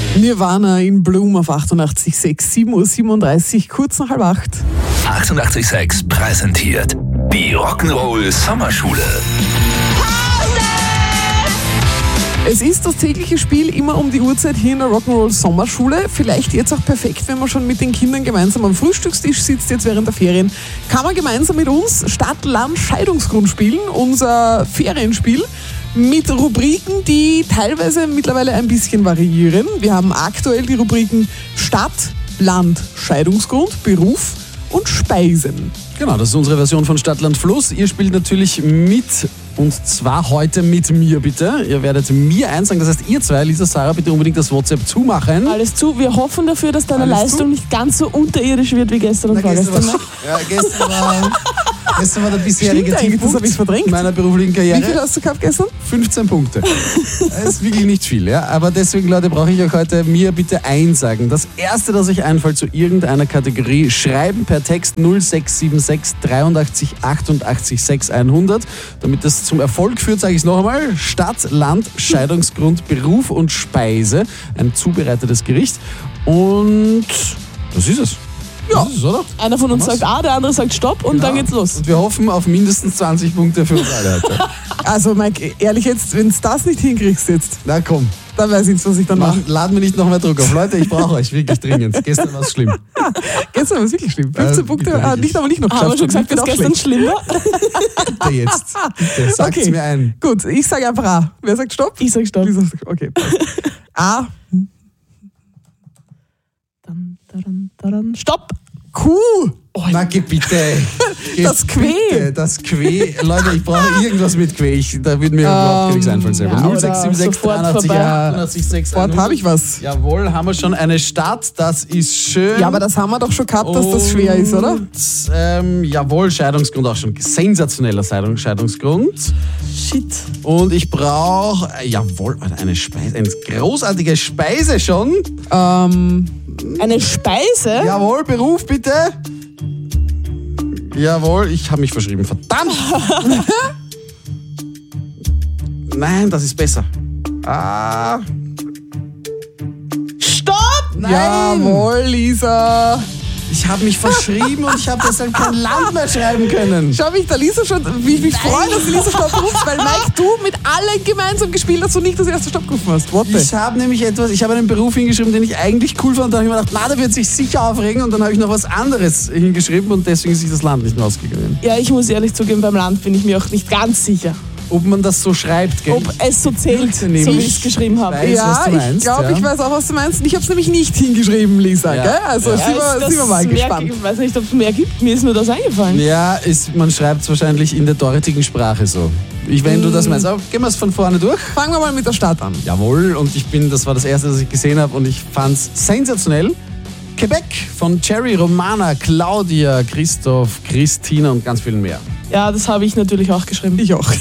Nirvana in Bloom auf 88,6, 7:37 Uhr, kurz nach 7:30. 88,6 präsentiert die Rock'n'Roll Sommerschule. Es ist das tägliche Spiel immer um die Uhrzeit hier in der Rock'n'Roll Sommerschule. Vielleicht jetzt auch perfekt, wenn man schon mit den Kindern gemeinsam am Frühstückstisch sitzt, jetzt während der Ferien. Kann man gemeinsam mit uns Stadt, Land, Scheidungsgrund spielen, unser Ferienspiel. Mit Rubriken, die teilweise mittlerweile ein bisschen variieren. Wir haben aktuell die Rubriken Stadt, Land, Scheidungsgrund, Beruf und Speisen. Genau, das ist unsere Version von Stadt, Land, Fluss. Ihr spielt natürlich mit, und zwar heute mit mir, bitte. Ihr werdet mir einsagen, das heißt ihr zwei, Lisa, Sarah, bitte unbedingt das WhatsApp zumachen. Alles zu. Wir hoffen dafür, dass deine Leistung nicht ganz so unterirdisch wird wie gestern und vorgestern. Gestern war der bisherige Tiefpunkt, das habe ich verdrängt, meiner beruflichen Karriere. Wie viel hast du gehabt gestern? 15 Punkte. Das ist wirklich nicht viel, ja. Aber deswegen, Leute, brauche ich euch heute mir bitte einsagen. Das erste, das euch einfällt zu irgendeiner Kategorie, schreiben per Text 0676 83 88 6100. Damit das zum Erfolg führt, sage ich es noch einmal. Stadt, Land, Scheidungsgrund, Beruf und Speise. Ein zubereitetes Gericht. Und das ist es. Ja, das ist es, oder? Einer von uns sagt A, der andere sagt Stopp und dann geht's los. Und wir hoffen auf mindestens 20 Punkte für uns alle heute. Also Mike, ehrlich jetzt, wenn du das nicht hinkriegst jetzt, na komm, dann weiß ich nicht, was ich dann mache. Laden wir nicht noch mehr Druck auf. Leute, ich brauche euch wirklich dringend. Gestern war es schlimm. Gestern war es wirklich schlimm. 15 Punkte, aber nicht noch geschafft. Haben wir schon gesagt, dass gestern schlimm war? Bitte jetzt. Bitte, sagt's mir ein. Gut, ich sage einfach A. Wer sagt Stopp? Ich sag Stopp. Okay, passt. A. Stopp! Q. Oh, na, geh bitte. Das Quä. Bitte, das Quä. Leute, ich brauche irgendwas mit Quä. Da würde mir überhaupt nichts einfallen selber. Ja, 0676 83 88 6100. Dort habe ich was. Jawohl, haben wir schon eine Stadt. Das ist schön. Ja, aber das haben wir doch schon gehabt, dass das schwer ist, oder? Jawohl, Scheidungsgrund auch schon. Sensationeller Scheidungsgrund. Shit. Und ich brauche, jawohl, eine Speise. Eine großartige Speise schon. Eine Speise? Jawohl, Beruf bitte. Jawohl, ich habe mich verschrieben. Verdammt! Nein, das ist besser. Stopp! Nein! Jawohl, Lisa. Ich habe mich verschrieben und ich habe deshalb kein Land mehr schreiben können. Schau mich, der Lisa schon, wie ich mich freue, dass die Lisa Stopp ruft, weil Mike, du mit allen gemeinsam gespielt hast und nicht das erste Stopp gerufen hast. What the? Ich habe nämlich ich habe einen Beruf hingeschrieben, den ich eigentlich cool fand. Dann habe ich mir gedacht, der wird sich sicher aufregen, und dann habe ich noch was anderes hingeschrieben und deswegen ist sich das Land nicht mehr ausgegangen. Ja, ich muss ehrlich zugeben, beim Land bin ich mir auch nicht ganz sicher. Ob man das so schreibt, gell? Ob es so zählt, so wie ich es geschrieben habe. Weiß, Ja, ich glaube, ich weiß auch, was du meinst. Ich habe es nämlich nicht hingeschrieben, Lisa. Ja. Gell? Also sind wir mal gespannt. Ich weiß nicht, ob es mehr gibt. Mir ist nur das eingefallen. Ja, man schreibt es wahrscheinlich in der dortigen Sprache so. Wenn du das meinst. Aber gehen wir es von vorne durch. Fangen wir mal mit der Stadt an. Jawohl, und das war das erste, das ich gesehen habe, und ich fand es sensationell. Quebec von Cherry, Romana, Claudia, Christoph, Christina und ganz vielen mehr. Ja, das habe ich natürlich auch geschrieben. Ich auch.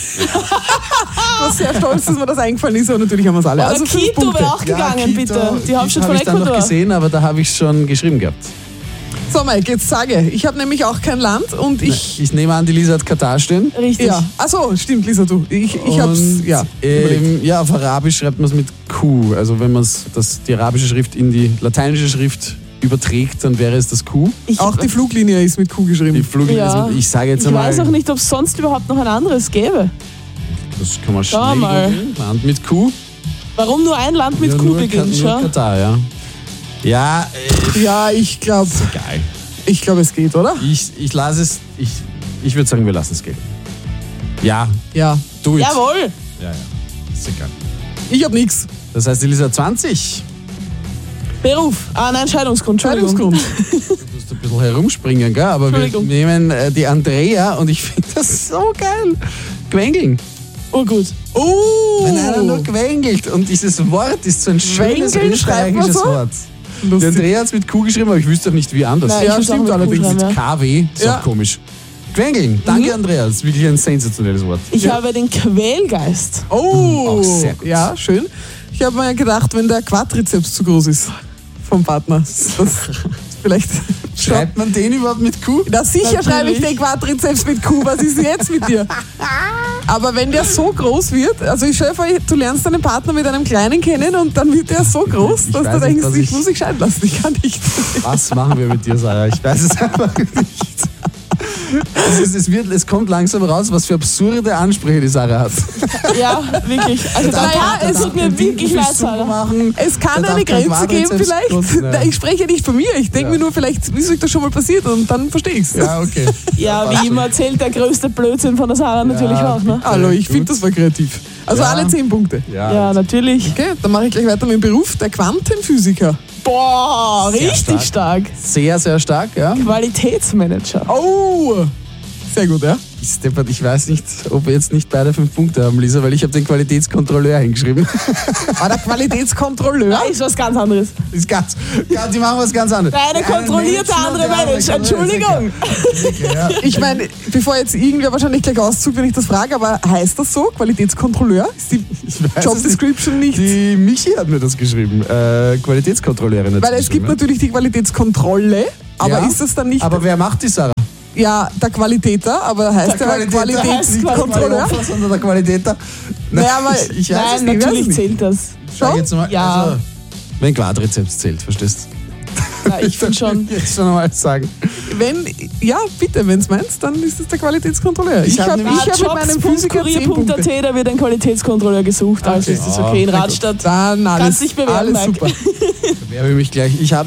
Ich war sehr stolz, dass mir das eingefallen ist, und natürlich haben wir es alle. Oder Also 5 Quito Punkte. wäre auch gegangen, Quito, bitte. Die Hauptstadt von habe ich dann noch Ecuador. gesehen, aber da habe ich schon geschrieben gehabt. So, Mike, jetzt sage ich habe nämlich auch kein Land und Ich nehme an, die Lisa hat Katar stehen. Richtig. Ja, achso, stimmt, Lisa, du. Ich hab's, ja. Ja, auf Arabisch schreibt man es mit Q. Also wenn man die arabische Schrift in die lateinische Schrift überträgt, dann wäre es das Q. Auch die Fluglinie ist mit Q geschrieben. Die Fluglinie ist mit, ich sage jetzt einmal. Ich weiß auch nicht, ob es sonst überhaupt noch ein anderes gäbe. Das kann man Schau schnell mal. googeln. Land mit Q. Warum nur ein Land mit Q beginnt, Nur schau? Katar, ja. Ja, Ja, ich glaube, geil. es geht, oder? Ich lasse es, ich würde sagen, wir lassen es gehen. Ja, Ja. do it. Jawohl. Ja, ist egal. Ich habe nichts. Das heißt, die Lisa 20. Beruf. Nein, Scheidungsgrund. Entschuldigung. Scheidungsgrund. Du musst ein bisschen herumspringen, gell? Aber wir Entschuldigung. nehmen die Andrea, und ich finde das so geil. Quengeln. Oh gut. Wenn einer nur quengelt, und dieses Wort ist so ein schönes Quengeln schreibt man österreichisches so? Wort. Die Lustig. Andrea hat es mit Q geschrieben, aber ich wüsste auch nicht, wie anders. Nein, Ja, ich würd's auch stimmt mit Q allerdings. schreiben, Mit ja. KW, ist Ja. auch komisch. Quengeln, danke Andrea, das ist wirklich ein sensationelles Wort. Ich habe den Quälgeist. Oh, Auch sehr gut. ja, schön. Ich habe mir gedacht, wenn der Quadrizeps zu groß ist vom Partner, das vielleicht... Schreibt man den überhaupt mit Q? Na sicher Natürlich. schreibe ich den Quadrizeps mit Q. Was ist jetzt mit dir? Aber wenn der so groß wird, also ich stelle vor, du lernst deinen Partner mit einem Kleinen kennen und dann wird der so groß, dass du denkst, ich muss mich scheiden lassen, ich kann nicht. Was machen wir mit dir, Sarah? Ich weiß es einfach nicht. Es kommt langsam raus, was für absurde Ansprüche die Sarah hat. Ja, wirklich. Also es tut mir wirklich leid, Sarah. Es kann eine Grenze geben vielleicht. Na, ich spreche ja nicht von mir. Ich denke mir nur, vielleicht ist euch das schon mal passiert und dann verstehe ich es. Ja, okay. Ja, wie immer zählt der größte Blödsinn von der Sarah natürlich auch. Ne? Hallo, ich finde, das war kreativ. Also alle 10 Punkte. Ja, natürlich. Okay, dann mache ich gleich weiter mit dem Beruf. Der Quantenphysiker. Boah, Sehr richtig stark. Sehr, sehr stark, ja. Qualitätsmanager. Oh, sehr gut, ja. Ich weiß nicht, ob wir jetzt nicht beide 5 Punkte haben, Lisa, weil ich habe den Qualitätskontrolleur hingeschrieben. Aber der Qualitätskontrolleur Ja, ist was ganz anderes. Die machen was ganz anderes. Eine kontrollierte andere Manager, Entschuldigung. Ich meine, bevor jetzt irgendwer wahrscheinlich gleich auszugt, wenn ich das frage, aber heißt das so? Qualitätskontrolleur? Ist die Job Description nicht? Die Michi hat mir das geschrieben. Qualitätskontrolleurin hat Weil es gibt natürlich die Qualitätskontrolle, aber ist das dann nicht... Aber wer macht die, Sarah? Ja, der Qualitäter, aber heißt der Qualitätskontrolleur? Sondern der Qualitäter? Naja, aber ich weiß Nein, es nicht. natürlich zählt das. Sag jetzt mal, Ja. also, wenn Quadrizeps zählt, verstehst du? Ja, ich finde schon. Jetzt schon einmal sagen. Bitte, wenn es meinst, dann ist es der Qualitätskontrolleur. Ich habe nämlich- mit meinem Physiker 10 Punkte. Jobs.kurier.at, da wird ein Qualitätskontrolleur gesucht, also ist das okay in Radstadt. Dann alles, Kannst dich bewerben, alles Mike. super. Bewerbe mich gleich. Ich habe